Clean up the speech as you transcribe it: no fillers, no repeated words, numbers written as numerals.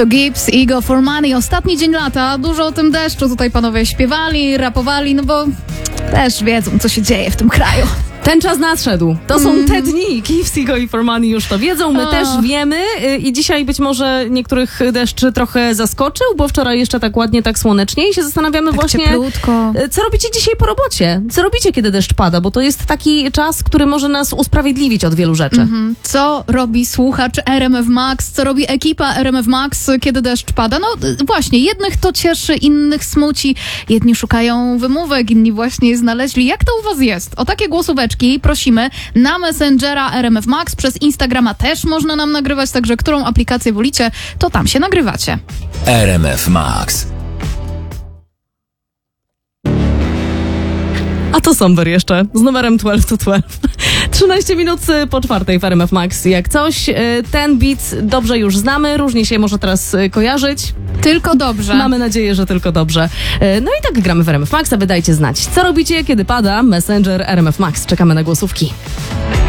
To Gibbs i Go For Money. Ostatni dzień lata, dużo o tym deszczu tutaj panowie śpiewali, rapowali, no bo też wiedzą, co się dzieje w tym kraju. Ten czas nadszedł. To są te dni. Gibbs i Go For Money już to wiedzą, my też wiemy i dzisiaj być może niektórych deszcz trochę zaskoczył, bo wczoraj jeszcze tak ładnie, tak słonecznie i się zastanawiamy Tak właśnie, cieplutko. co robicie dzisiaj po robocie? Co robicie, kiedy deszcz pada? Bo to jest taki czas, który może nas usprawiedliwić od wielu rzeczy. Co robi słuchacz RMF Max? Co robi ekipa RMF Max, kiedy deszcz pada? No właśnie, jednych to cieszy, innych smuci. Jedni szukają wymówek, inni właśnie je znaleźli. Jak to u was jest? O takie głosóweczki prosimy na Messengera RMF Max. Przez Instagrama też można nam nagrywać, także którą aplikację wolicie, to tam się nagrywacie. RMF Max. A to Somber jeszcze, z numerem 12 to 12. 13 minut po 4 w RMF Max. Jak coś, ten beat dobrze już znamy, różnie się może teraz kojarzyć. Tylko dobrze. Mamy nadzieję, że tylko dobrze. No i tak gramy w RMF Max, a wy dajcie znać, co robicie, kiedy pada Messenger RMF Max. Czekamy na głosówki.